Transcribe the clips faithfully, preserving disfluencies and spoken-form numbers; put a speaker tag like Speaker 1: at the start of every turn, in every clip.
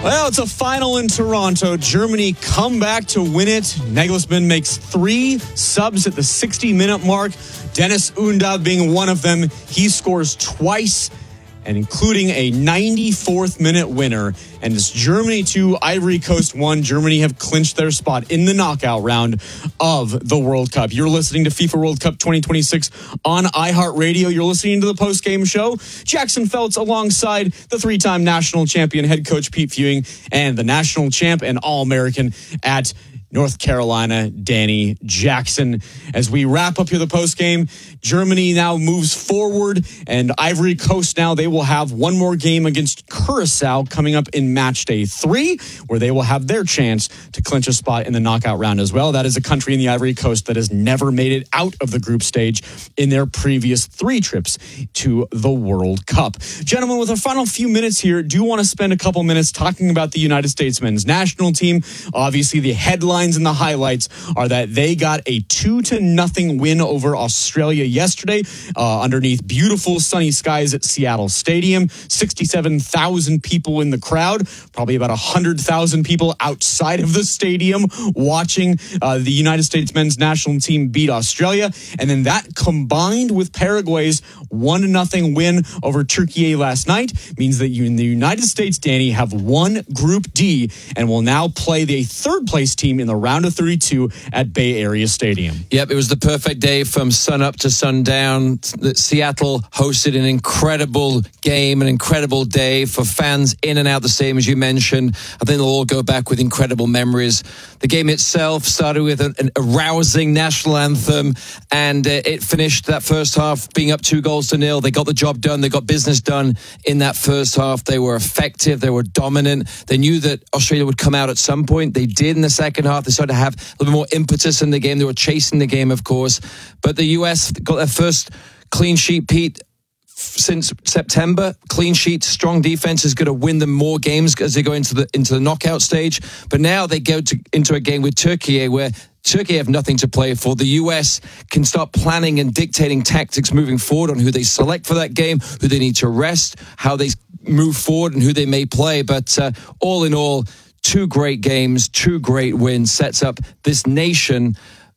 Speaker 1: Well, it's a final in Toronto. Germany come back to win it. Nagelsmann makes three subs at the sixty-minute mark. Dennis Undav being one of them. He scores twice, and including a ninety-fourth minute winner. And it's Germany two, Ivory Coast one. Germany have clinched their spot in the knockout round of the World Cup. You're listening to FIFA World Cup twenty twenty-six on iHeartRadio. You're listening to the post-game show. Jackson Feltz alongside the three-time national champion head coach Pete Fewing and the national champ and All-American at North Carolina, Danny Jackson. As we wrap up here the postgame, Germany now moves forward, and Ivory Coast now, they will have one more game against Curacao coming up in match day three, where they will have their chance to clinch a spot in the knockout round as well. That is a country in the Ivory Coast that has never made it out of the group stage in their previous three trips to the World Cup. Gentlemen, with our final few minutes here, do want to spend a couple minutes talking about the United States men's national team. Obviously, the headline and the highlights are that they got a two to nothing win over Australia yesterday uh, underneath beautiful sunny skies at Seattle Stadium. sixty-seven thousand people in the crowd, probably about one hundred thousand people outside of the stadium watching uh, the United States men's national team beat Australia. And then that combined with Paraguay's one to nothing win over Turkey last night means that you in the United States, Danny, have won Group D and will now play the third place team in the round of thirty-two at Bay Area Stadium.
Speaker 2: Yep, it was the perfect day from sun up to sundown. Seattle hosted an incredible game, an incredible day for fans in and out the stadium, as you mentioned. I think they'll all go back with incredible memories. The game itself started with an, an rousing national anthem, and uh, it finished that first half being up two goals to nil. They got the job done. They got business done in that first half. They were effective. They were dominant. They knew that Australia would come out at some point. They did in the second half. They started to have a little bit more impetus in the game. They were chasing the game, of course. But the U S got their first clean sheet, Pete, since September. Clean sheet, strong defense is going to win them more games as they go into the into the knockout stage. But now they go to, into a game with Turkey where Turkey have nothing to play for. The U S can start planning and dictating tactics moving forward on who they select for that game, who they need to rest, how they move forward, and who they may play. But uh, all in all, two great games, two great wins, sets up this nation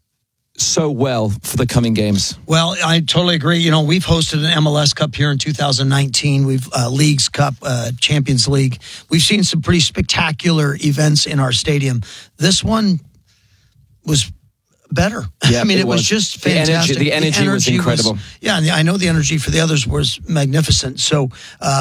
Speaker 2: so well for the coming games.
Speaker 3: Well, I totally agree. You know, we've hosted an M L S Cup here in two thousand nineteen. We've uh, Leagues Cup, uh, Champions League. We've seen some pretty spectacular events in our stadium. This one was better.
Speaker 2: Yeah,
Speaker 3: I mean, it,
Speaker 2: it
Speaker 3: was.
Speaker 2: was
Speaker 3: just
Speaker 2: the
Speaker 3: fantastic.
Speaker 2: energy, the energy, the energy was incredible.
Speaker 3: Was, yeah, I know the energy for the others was magnificent. So, uh,